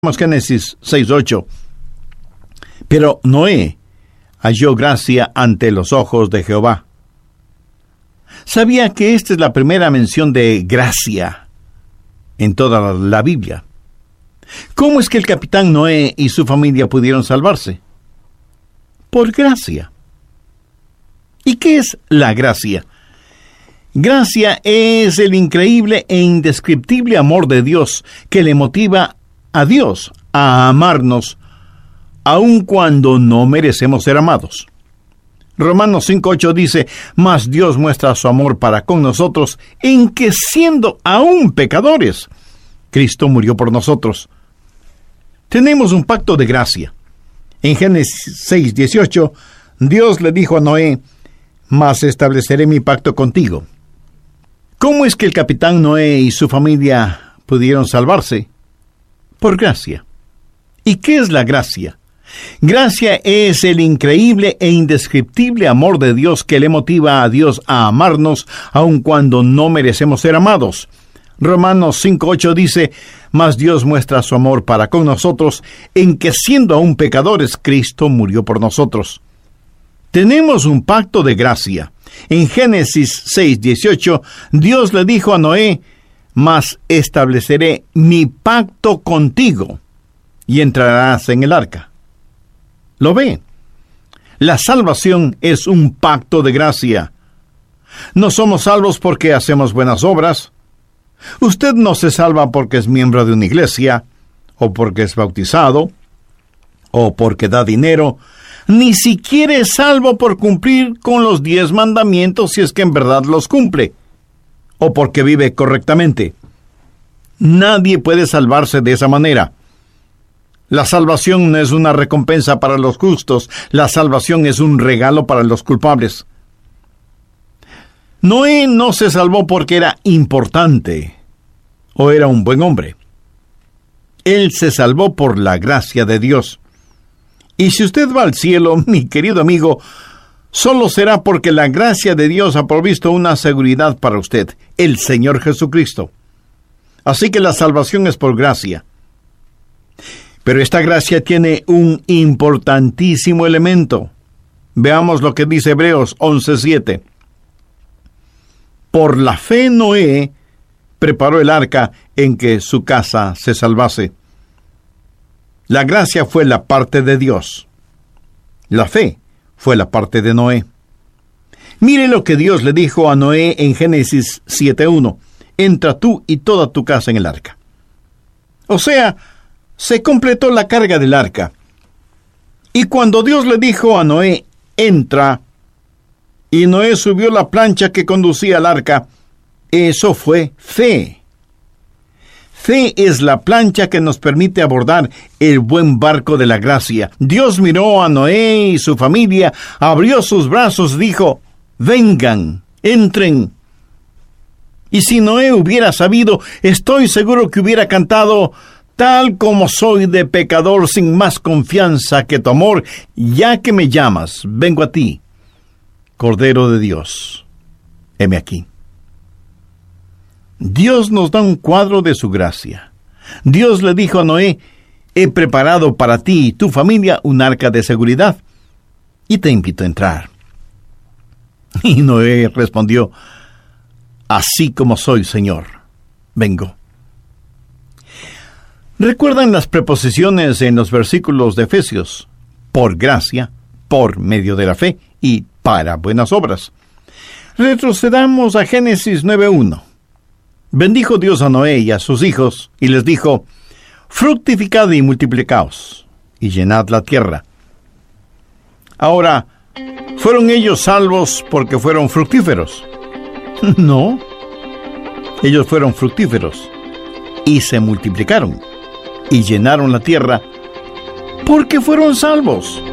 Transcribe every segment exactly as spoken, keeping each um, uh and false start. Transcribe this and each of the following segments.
Génesis seis ocho. Pero Noé halló gracia ante los ojos de Jehová. Sabía que esta es la primera mención de gracia en toda la Biblia. ¿Cómo es que el capitán Noé y su familia pudieron salvarse? Por gracia. ¿Y qué es la gracia? Gracia es el increíble e indescriptible amor de Dios que le motiva a Dios a amarnos, aun cuando no merecemos ser amados. Romanos cinco ocho dice: mas Dios muestra su amor para con nosotros, en que siendo aún pecadores, Cristo murió por nosotros. Tenemos un pacto de gracia. En Génesis seis dieciocho, Dios le dijo a Noé: mas estableceré mi pacto contigo. ¿Cómo es que el capitán Noé y su familia pudieron salvarse? Por gracia. ¿Y qué es la gracia? Gracia es el increíble e indescriptible amor de Dios que le motiva a Dios a amarnos, aun cuando no merecemos ser amados. Romanos cinco ocho dice: mas Dios muestra su amor para con nosotros, en que siendo aún pecadores, Cristo murió por nosotros. Tenemos un pacto de gracia. En Génesis seis dieciocho, Dios le dijo a Noé: mas estableceré mi pacto contigo, y entrarás en el arca. ¿Lo ve? La salvación es un pacto de gracia. No somos salvos porque hacemos buenas obras. Usted no se salva porque es miembro de una iglesia, o porque es bautizado, o porque da dinero. Ni siquiera es salvo por cumplir con los diez mandamientos, si es que en verdad los cumple, o porque vive correctamente. Nadie puede salvarse de esa manera. La salvación no es una recompensa para los justos, la salvación es un regalo para los culpables. Noé no se salvó porque era importante o era un buen hombre. Él se salvó por la gracia de Dios. Y si usted va al cielo, mi querido amigo, solo será porque la gracia de Dios ha provisto una seguridad para usted, el Señor Jesucristo. Así que la salvación es por gracia. Pero esta gracia tiene un importantísimo elemento. Veamos lo que dice Hebreos once siete. Por la fe Noé preparó el arca en que su casa se salvase. La gracia fue la parte de Dios. La fe fue la parte de Noé. Mire lo que Dios le dijo a Noé en Génesis siete uno. Entra tú y toda tu casa en el arca. O sea, se completó la carga del arca. Y cuando Dios le dijo a Noé: entra, y Noé subió la plancha que conducía al arca, eso fue fe. Fe es la plancha que nos permite abordar el buen barco de la gracia. Dios miró a Noé y su familia, abrió sus brazos, dijo: vengan, entren. Y si Noé hubiera sabido, estoy seguro que hubiera cantado: tal como soy de pecador, sin más confianza que tu amor, ya que me llamas, vengo a ti, Cordero de Dios, heme aquí. Dios nos da un cuadro de su gracia. Dios le dijo a Noé: he preparado para ti y tu familia un arca de seguridad, y te invito a entrar. Y Noé respondió: así como soy, Señor, vengo. ¿Recuerdan las preposiciones en los versículos de Efesios? Por gracia, por medio de la fe y para buenas obras. Retrocedamos a Génesis nueve uno. Bendijo Dios a Noé y a sus hijos, y les dijo: fructificad y multiplicaos, y llenad la tierra. Ahora, ¿fueron ellos salvos porque fueron fructíferos? No. Ellos fueron fructíferos, y se multiplicaron, y llenaron la tierra, porque fueron salvos.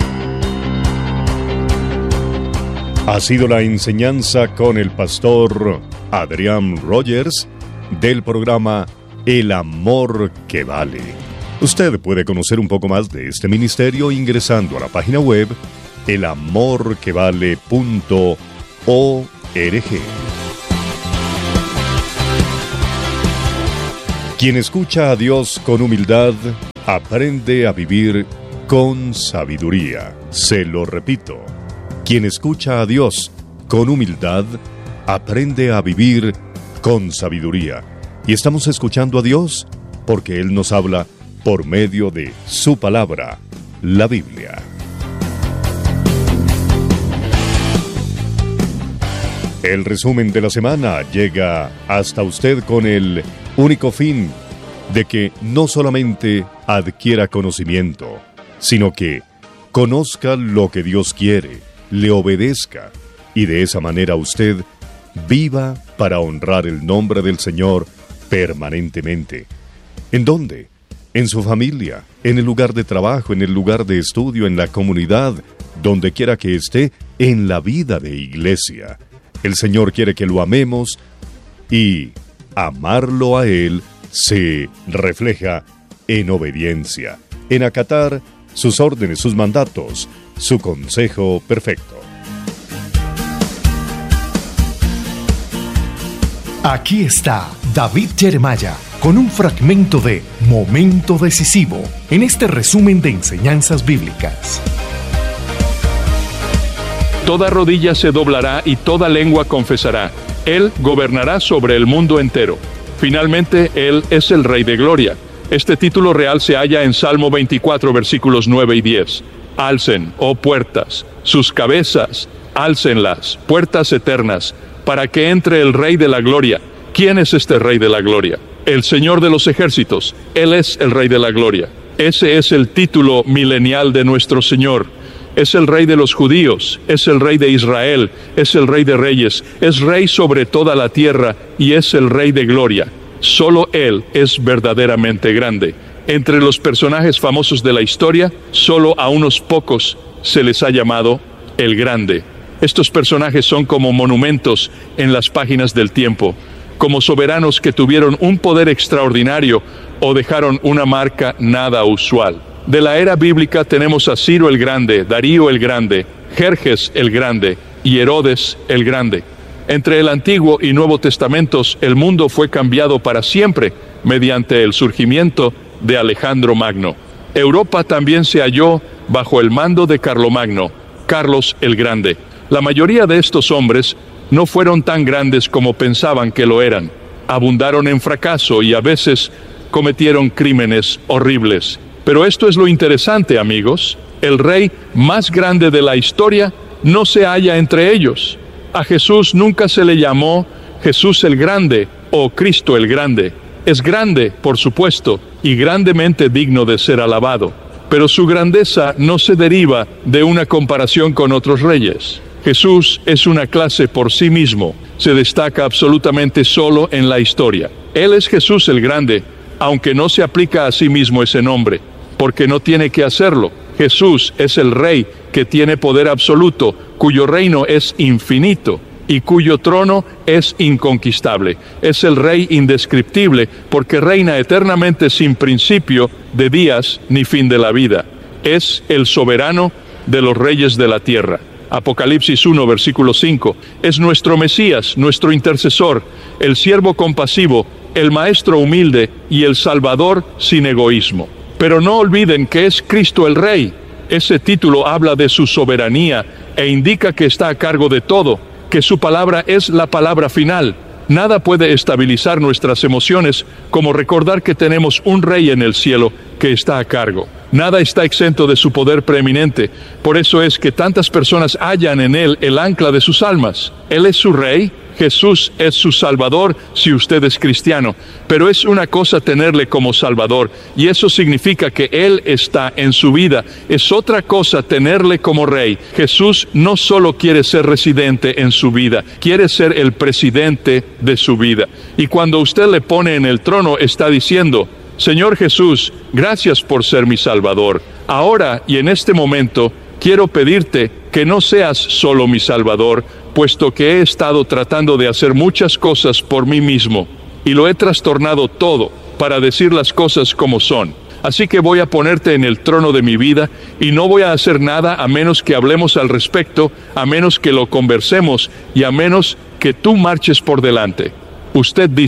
Ha sido la enseñanza con el pastor Adrián Rogers del programa El Amor que Vale. Usted puede conocer un poco más de este ministerio ingresando a la página web el amor que vale punto org. Quien escucha a Dios con humildad, aprende a vivir con sabiduría. Se lo repito. Quien escucha a Dios con humildad, aprende a vivir con sabiduría. Y estamos escuchando a Dios porque Él nos habla por medio de su palabra, la Biblia. El resumen de la semana llega hasta usted con el único fin de que no solamente adquiera conocimiento, sino que conozca lo que Dios quiere, le obedezca, y de esa manera usted viva para honrar el nombre del Señor permanentemente. ¿En dónde? En su familia, en el lugar de trabajo, en el lugar de estudio, en la comunidad, donde quiera que esté, en la vida de iglesia. El Señor quiere que lo amemos y amarlo a Él se refleja en obediencia, en acatar sus órdenes, sus mandatos, su consejo perfecto. Aquí está David Jeremiah con un fragmento de Momento Decisivo en este resumen de enseñanzas bíblicas. Toda rodilla se doblará y toda lengua confesará. Él gobernará sobre el mundo entero. Finalmente, Él es el Rey de Gloria. Este título real se halla en Salmo veinticuatro, versículos nueve y diez. Alcen, oh puertas, sus cabezas, álcenlas, puertas eternas, para que entre el Rey de la Gloria. ¿Quién es este Rey de la Gloria? El Señor de los ejércitos. Él es el Rey de la Gloria. Ese es el título milenial de nuestro Señor. Es el Rey de los judíos, es el Rey de Israel, es el Rey de reyes, es Rey sobre toda la tierra y es el Rey de gloria. Solo Él es verdaderamente grande. Entre los personajes famosos de la historia, solo a unos pocos se les ha llamado el Grande. Estos personajes son como monumentos en las páginas del tiempo, como soberanos que tuvieron un poder extraordinario o dejaron una marca nada usual. De la era bíblica tenemos a Ciro el Grande, Darío el Grande, Jerjes el Grande y Herodes el Grande. Entre el Antiguo y Nuevo Testamentos, el mundo fue cambiado para siempre mediante el surgimiento de Alejandro Magno. Europa también se halló bajo el mando de Carlomagno, Carlos el Grande. La mayoría de estos hombres no fueron tan grandes como pensaban que lo eran. Abundaron en fracaso y a veces cometieron crímenes horribles. Pero esto es lo interesante, amigos. El rey más grande de la historia no se halla entre ellos. A Jesús nunca se le llamó Jesús el Grande o Cristo el Grande. Es grande, por supuesto, y grandemente digno de ser alabado. Pero su grandeza no se deriva de una comparación con otros reyes. Jesús es una clase por sí mismo. Se destaca absolutamente solo en la historia. Él es Jesús el Grande, aunque no se aplica a sí mismo ese nombre, porque no tiene que hacerlo. Jesús es el Rey que tiene poder absoluto, cuyo reino es infinito y cuyo trono es inconquistable. Es el Rey indescriptible, porque reina eternamente sin principio de días ni fin de la vida. Es el soberano de los reyes de la tierra. Apocalipsis uno, versículo cinco. Es nuestro Mesías, nuestro intercesor, el siervo compasivo, el maestro humilde y el salvador sin egoísmo. Pero no olviden que es Cristo el Rey. Ese título habla de su soberanía e indica que está a cargo de todo, que su palabra es la palabra final. Nada puede estabilizar nuestras emociones como recordar que tenemos un Rey en el cielo que está a cargo. Nada está exento de su poder preeminente. Por eso es que tantas personas hallan en Él el ancla de sus almas. Él es su Rey, Jesús es su Salvador si usted es cristiano. Pero es una cosa tenerle como Salvador, y eso significa que Él está en su vida. Es otra cosa tenerle como Rey. Jesús no solo quiere ser residente en su vida, quiere ser el presidente de su vida. Y cuando usted le pone en el trono, está diciendo: Señor Jesús, gracias por ser mi Salvador. Ahora y en este momento quiero pedirte que no seas solo mi Salvador, puesto que he estado tratando de hacer muchas cosas por mí mismo, y lo he trastornado todo para decir las cosas como son. Así que voy a ponerte en el trono de mi vida, y no voy a hacer nada a menos que hablemos al respecto, a menos que lo conversemos, y a menos que tú marches por delante. Usted dice: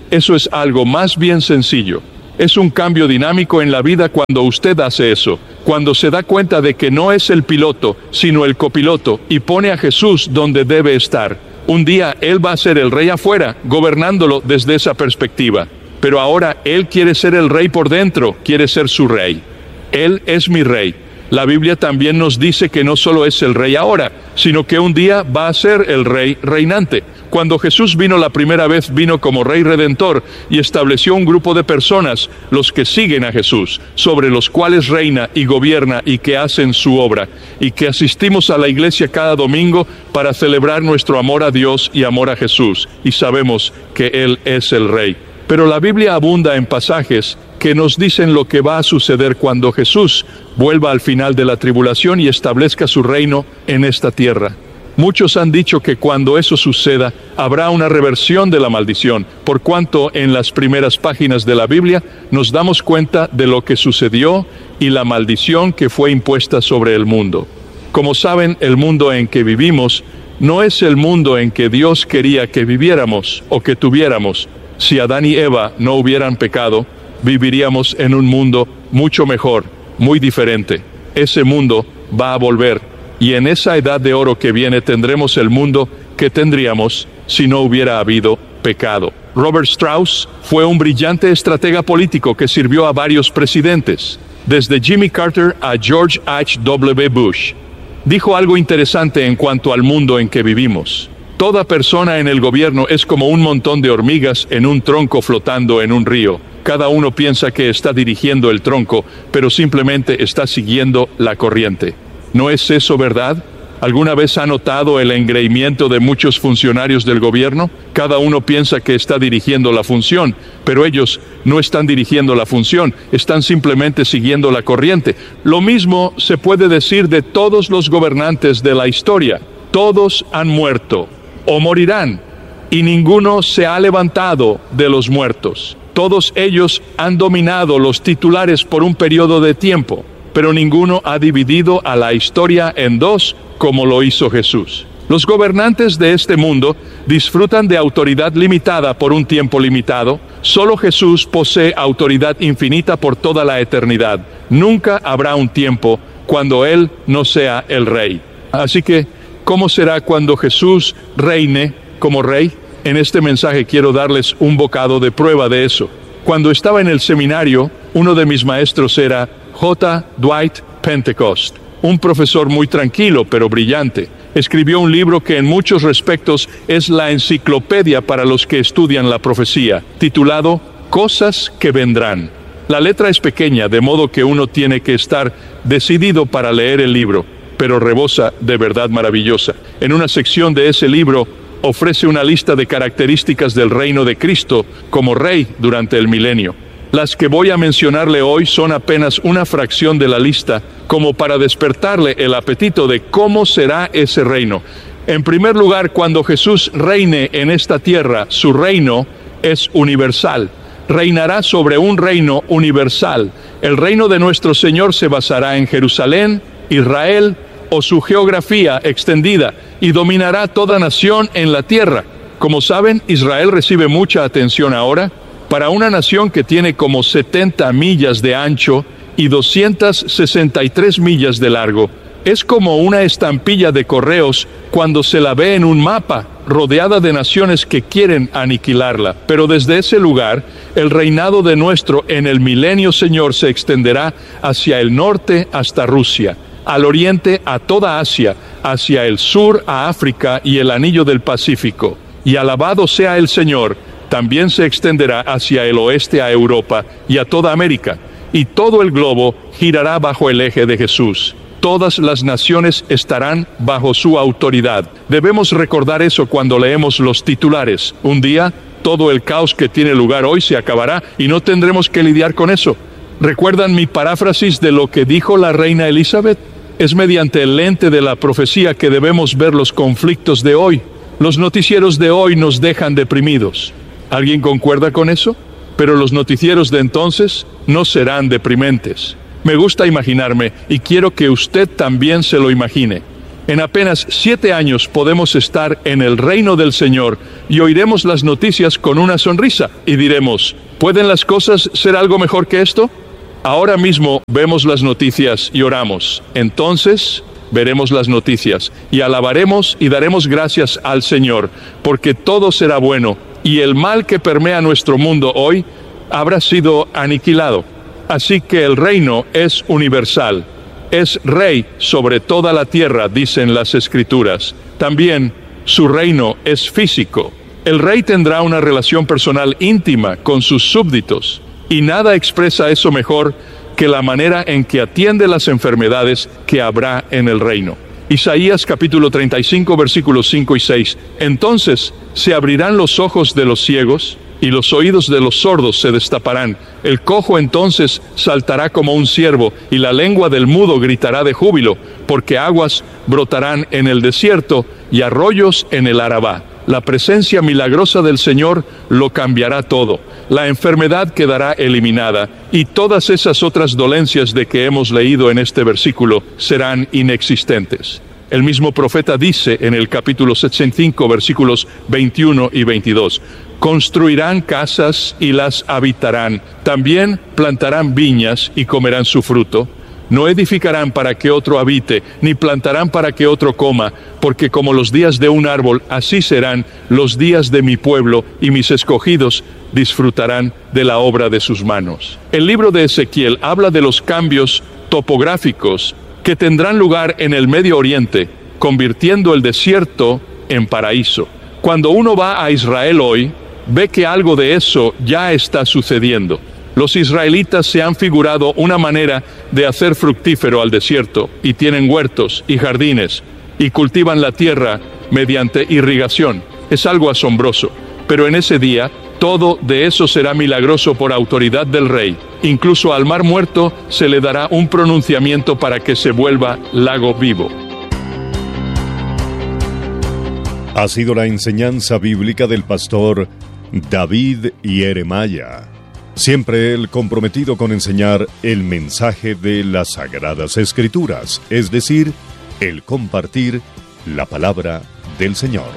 Eso es algo más bien sencillo. Es un cambio dinámico en la vida cuando usted hace eso, cuando se da cuenta de que no es el piloto, sino el copiloto, y pone a Jesús donde debe estar. Un día Él va a ser el rey afuera, gobernándolo desde esa perspectiva. Pero ahora Él quiere ser el rey por dentro, quiere ser su rey. Él es mi rey. La Biblia también nos dice que no solo es el rey ahora, sino que un día va a ser el rey reinante. Cuando Jesús vino la primera vez, vino como rey redentor y estableció un grupo de personas, los que siguen a Jesús, sobre los cuales reina y gobierna y que hacen su obra, y que asistimos a la iglesia cada domingo para celebrar nuestro amor a Dios y amor a Jesús, y sabemos que Él es el rey. Pero la Biblia abunda en pasajes que nos dicen lo que va a suceder cuando Jesús vuelva al final de la tribulación y establezca su reino en esta tierra. Muchos han dicho que cuando eso suceda, habrá una reversión de la maldición, por cuanto en las primeras páginas de la Biblia nos damos cuenta de lo que sucedió y la maldición que fue impuesta sobre el mundo. Como saben, el mundo en que vivimos no es el mundo en que Dios quería que viviéramos o que tuviéramos. Si Adán y Eva no hubieran pecado, viviríamos en un mundo mucho mejor, muy diferente. Ese mundo va a volver. Y en esa edad de oro que viene tendremos el mundo que tendríamos si no hubiera habido pecado. Robert Strauss fue un brillante estratega político que sirvió a varios presidentes, desde Jimmy Carter a George H W Bush. Dijo algo interesante en cuanto al mundo en que vivimos. Toda persona en el gobierno es como un montón de hormigas en un tronco flotando en un río. Cada uno piensa que está dirigiendo el tronco, pero simplemente está siguiendo la corriente. ¿No es eso verdad? ¿Alguna vez ha notado el engreimiento de muchos funcionarios del gobierno? Cada uno piensa que está dirigiendo la función, pero ellos no están dirigiendo la función, están simplemente siguiendo la corriente. Lo mismo se puede decir de todos los gobernantes de la historia. Todos han muerto o morirán, y ninguno se ha levantado de los muertos. Todos ellos han dominado los titulares por un periodo de tiempo, pero ninguno ha dividido a la historia en dos como lo hizo Jesús. Los gobernantes de este mundo disfrutan de autoridad limitada por un tiempo limitado. Solo Jesús posee autoridad infinita por toda la eternidad. Nunca habrá un tiempo cuando Él no sea el Rey. Así que, ¿cómo será cuando Jesús reine como Rey? En este mensaje quiero darles un bocado de prueba de eso. Cuando estaba en el seminario, uno de mis maestros era J. Dwight Pentecost, un profesor muy tranquilo pero brillante. Escribió un libro que en muchos respectos es la enciclopedia para los que estudian la profecía, titulado Cosas que vendrán. La letra es pequeña, de modo que uno tiene que estar decidido para leer el libro, pero rebosa de verdad maravillosa. En una sección de ese libro ofrece una lista de características del reino de Cristo como Rey durante el milenio. Las que voy a mencionarle hoy son apenas una fracción de la lista, como para despertarle el apetito de cómo será ese reino. En primer lugar, cuando Jesús reine en esta tierra, su reino es universal. Reinará sobre un reino universal. El reino de nuestro Señor se basará en Jerusalén, Israel o su geografía extendida, y dominará toda nación en la tierra. Como saben, Israel recibe mucha atención ahora. Para una nación que tiene como setenta millas de ancho y doscientas sesenta y tres millas de largo, es como una estampilla de correos cuando se la ve en un mapa, rodeada de naciones que quieren aniquilarla. Pero desde ese lugar, el reinado de nuestro en el milenio Señor se extenderá hacia el norte hasta Rusia, al oriente a toda Asia, hacia el sur a África y el anillo del Pacífico. Y alabado sea el Señor, también se extenderá hacia el oeste a Europa y a toda América, y todo el globo girará bajo el eje de Jesús. Todas las naciones estarán bajo su autoridad. Debemos recordar eso cuando leemos los titulares. Un día, todo el caos que tiene lugar hoy se acabará y no tendremos que lidiar con eso. ¿Recuerdan mi paráfrasis de lo que dijo la reina Elizabeth? Es mediante el lente de la profecía que debemos ver los conflictos de hoy. Los noticieros de hoy nos dejan deprimidos. ¿Alguien concuerda con eso? Pero los noticieros de entonces no serán deprimentes. Me gusta imaginarme, y quiero que usted también se lo imagine. En apenas siete años podemos estar en el reino del Señor y oiremos las noticias con una sonrisa y diremos, ¿pueden las cosas ser algo mejor que esto? Ahora mismo vemos las noticias y oramos. Entonces veremos las noticias y alabaremos y daremos gracias al Señor, porque todo será bueno y el mal que permea nuestro mundo hoy habrá sido aniquilado. Así que el reino es universal. Es rey sobre toda la tierra, dicen las Escrituras. También su reino es físico. El rey tendrá una relación personal íntima con sus súbditos, y nada expresa eso mejor que la manera en que atiende las enfermedades que habrá en el reino. Isaías capítulo treinta y cinco, versículos cinco y seis. Entonces se abrirán los ojos de los ciegos, y los oídos de los sordos se destaparán. El cojo entonces saltará como un ciervo, y la lengua del mudo gritará de júbilo, porque aguas brotarán en el desierto y arroyos en el Arabá. La presencia milagrosa del Señor lo cambiará todo. La enfermedad quedará eliminada, y todas esas otras dolencias de que hemos leído en este versículo serán inexistentes. El mismo profeta dice en el capítulo sesenta y cinco, versículos veintiuno y veintidós, construirán casas y las habitarán, también plantarán viñas y comerán su fruto. No edificarán para que otro habite, ni plantarán para que otro coma, porque como los días de un árbol, así serán los días de mi pueblo, y mis escogidos disfrutarán de la obra de sus manos. El libro de Ezequiel habla de los cambios topográficos que tendrán lugar en el Medio Oriente, convirtiendo el desierto en paraíso. Cuando uno va a Israel hoy, ve que algo de eso ya está sucediendo. Los israelitas se han figurado una manera de hacer fructífero al desierto, y tienen huertos y jardines, y cultivan la tierra mediante irrigación. Es algo asombroso, pero en ese día, todo de eso será milagroso por autoridad del Rey. Incluso al mar muerto se le dará un pronunciamiento para que se vuelva lago vivo. Ha sido la enseñanza bíblica del pastor David Jeremiah. Siempre él comprometido con enseñar el mensaje de las Sagradas Escrituras, es decir, el compartir la palabra del Señor.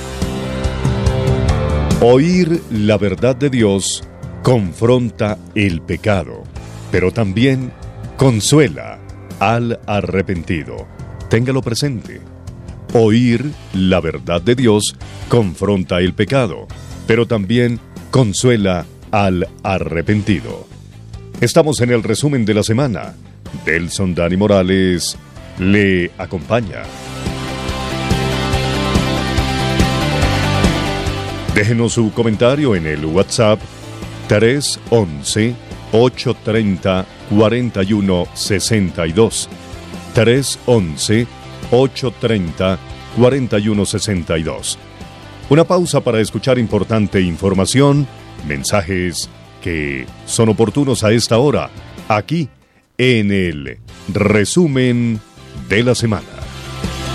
Oír la verdad de Dios confronta el pecado, pero también consuela al arrepentido. Téngalo presente. Oír la verdad de Dios confronta el pecado, pero también consuela al arrepentido. Estamos en el resumen de la semana. Delson Dani Morales le acompaña. Déjenos su comentario en el WhatsApp tres once, ocho treinta, cuarenta y uno sesenta y dos. tres once, ocho treinta, cuarenta y uno sesenta y dos. Una pausa para escuchar importante información, mensajes que son oportunos a esta hora, aquí en el resumen de la semana.